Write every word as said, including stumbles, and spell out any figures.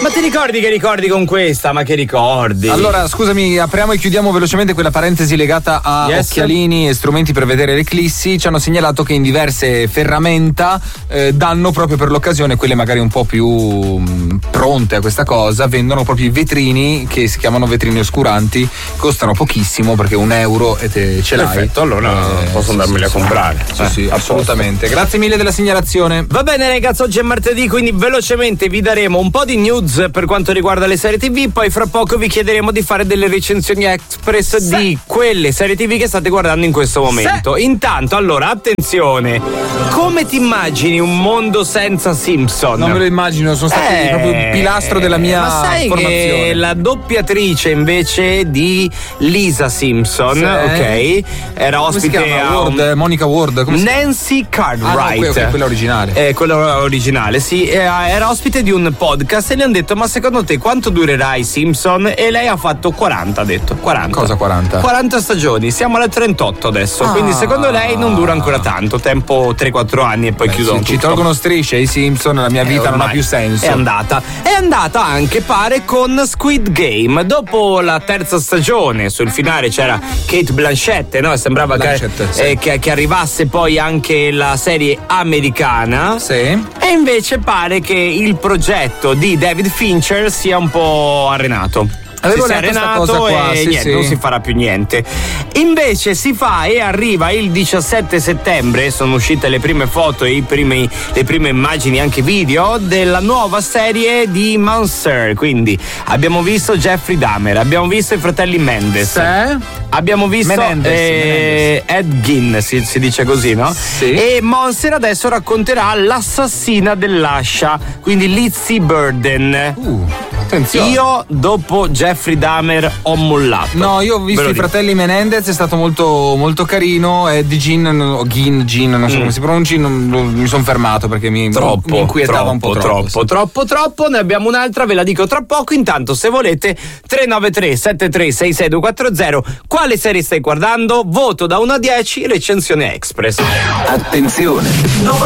Ma ti ricordi che ricordi con questa? Ma che ricordi? Allora, scusami, apriamo e chiudiamo velocemente quella parentesi legata a Yes. occhialini e strumenti per vedere le eclissi. Ci hanno segnalato che in diverse ferramenta eh, danno proprio per l'occasione, quelle magari un po' più mh, pronte a questa cosa, vendono proprio i vetrini che si chiamano vetrini oscuranti, costano pochissimo perché un euro e te ce l'hai. Perfetto, allora Eh, posso sì, andarmeli sì, a sì. comprare. Sì, Eh, sì, a posto. assolutamente. Grazie mille della segnalazione. Va bene ragazzi, oggi è martedì, quindi velocemente vi daremo un po' di news per quanto riguarda le serie tivù, poi fra poco vi chiederemo di fare delle recensioni express Sì. di quelle serie tivù che state guardando in questo momento. Sì. Intanto, allora, attenzione, come ti immagini un mondo senza Simpson? Non me lo immagino, sono stati Eh, proprio il pilastro della mia ma sai formazione. che la doppiatrice invece di Lisa Simpson, Sì. ok, era Come si ospite chiama? a un- Ward, Monica Ward, come si chiama? Nancy Cartwright. Ah, no, que- ok, quella originale. Eh, quella originale, sì. Eh, era ospite di un podcast e le hanno detto: ma secondo te quanto durerà i Simpson? E lei ha fatto quaranta, ha detto. quaranta. Cosa quaranta? quaranta stagioni, siamo alle trentotto adesso. Ah. Quindi secondo lei non dura ancora tanto, tempo tre quattro anni e poi Beh, chiudono sì, ci tutto. tolgono strisce i Simpson, la mia Eh, vita non ha ormai più senso. È andata. È andata anche, pare, con Squid Game. Dopo la terza stagione, sul finale c'era Kate Blanchett, no? E sembrava che, Blanchett, sì. eh, che, che arrivasse poi anche la serie americana. Sì. E invece pare che il progetto di David Fincher sia un po' arenato. Avevo si è letto sta arenato cosa qua, e sì, niente, sì. non si farà più niente. Invece si fa e arriva il diciassette settembre, sono uscite le prime foto e i primi, le prime immagini, anche video, della nuova serie di Monster. Quindi abbiamo visto Jeffrey Dahmer, abbiamo visto i fratelli Mendes, Sì. abbiamo visto Menendez, eh, Ed Gein, si, si dice così, no? Sì. E Monster adesso racconterà l'assassina dell'Ascia, quindi Lizzie Burden. Uh, attenzione. Io dopo Jeffrey Dahmer ho mollato. No, io ho Ve visto lo i dico. fratelli Menendez, è stato molto, molto carino. E di Gin, o Gin, Gin, non so Mm. come si pronunci, non- non- mi sono fermato perché mi, Troppo, mi inquietava troppo, un po' troppo, troppo. troppo, troppo. Ne abbiamo un'altra, ve la dico tra poco. Intanto, se volete, tre nove tre sette tre sei sei due quattro zero. Quale serie stai guardando? Voto da uno a dieci, recensione express. Attenzione!